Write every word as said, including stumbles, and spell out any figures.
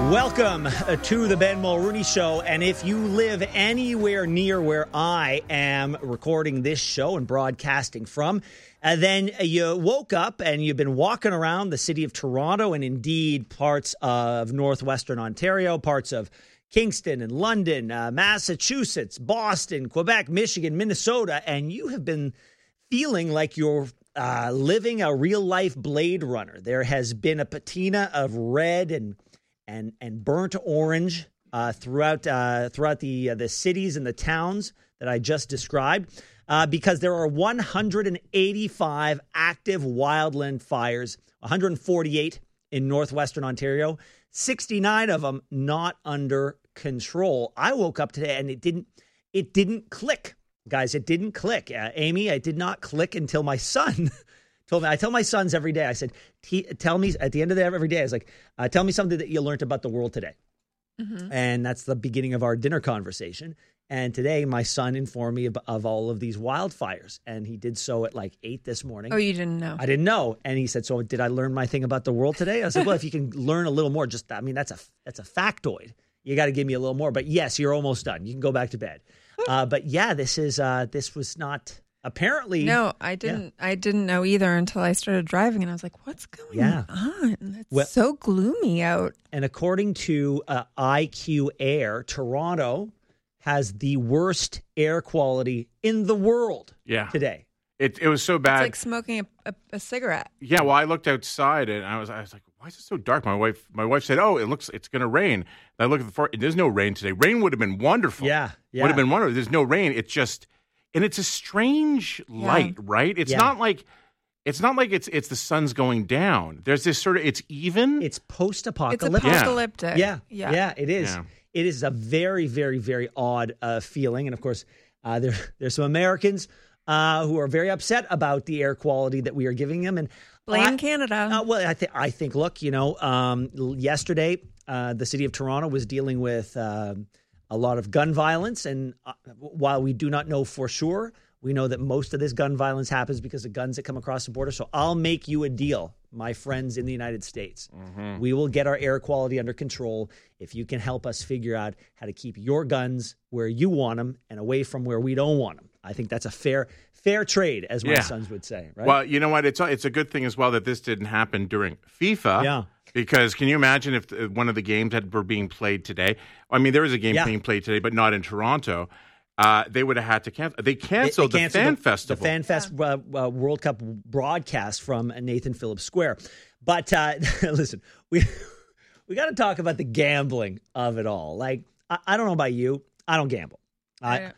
Welcome to the Ben Mulrooney Show, and if you live anywhere near where I am recording this show and broadcasting from, uh, then you woke up and you've been walking around the city of Toronto and indeed parts of northwestern Ontario, parts of Kingston and London, uh, Massachusetts, Boston, Quebec, Michigan, Minnesota, and you have been feeling like you're uh, living a real-life Blade Runner. There has been a patina of red and and and burnt orange uh, throughout uh, throughout the uh, the cities and the towns that I just described, uh, because there are one hundred eighty-five active wildland fires, one hundred forty-eight in northwestern Ontario, sixty-nine of them not under control. I woke up today and it didn't it didn't click, guys. It didn't click, uh, Amy. It did not click until my son. Told me, I tell my sons every day, I said, tell me at the end of the every day, I was like, uh, tell me something that you learned about the world today. Mm-hmm. And that's the beginning of our dinner conversation. And today my son informed me of, of all of these wildfires. And he did so at like eight this morning. Oh, you didn't know? I didn't know. And he said, so did I learn my thing about the world today? I said, well, if you can learn a little more, just, I mean, that's a, that's a factoid. You got to give me a little more. But yes, you're almost done. You can go back to bed. Uh, but yeah, this is, uh, this was not... Apparently, no, I didn't. Yeah. I didn't know either until I started driving, and I was like, "What's going yeah. on? It's well, so gloomy out." And according to uh, I Q Air, Toronto has the worst air quality in the world. Yeah. Today, it it was so bad. It's like smoking a, a, a cigarette. Yeah. Well, I looked outside and I was I was like, "Why is it so dark?" My wife my wife said, "Oh, it looks it's going to rain." And I look at the far, there's no rain today. Rain would have been wonderful. Yeah. Yeah. Would have been wonderful. There's no rain. It's just. And it's a strange light, yeah. right? It's yeah. not like it's not like it's it's the sun's going down. There's this sort of it's even. It's post-apocalyptic. It's apocalyptic. Yeah, yeah, yeah, yeah it is. Yeah. It is a very, very, very odd uh, feeling. And of course, uh, there there's some Americans uh, who are very upset about the air quality that we are giving them. And blame I, Canada. Uh, well, I think I think. Look, you know, um, yesterday uh, the city of Toronto was dealing with. Uh, A lot of gun violence, and uh, while we do not know for sure, we know that most of this gun violence happens because of guns that come across the border. So I'll make you a deal, my friends in the United States. Mm-hmm. We will get our air quality under control if you can help us figure out how to keep your guns where you want them and away from where we don't want them. I think that's a fair fair trade, as my yeah. sons would say. Right? Well, you know what? It's a, it's a good thing as well that this didn't happen during FIFA. Yeah. Because can you imagine if one of the games had were being played today? I mean, there was a game yeah. being played today, but not in Toronto. Uh, they would have had to cancel. They canceled, they, they canceled the Fan the, Festival. The Fan Fest uh, uh, World Cup broadcast from Nathan Phillips Square. But uh, listen, we we got to talk about the gambling of it all. Like, I, I don't know about you. I don't gamble. I,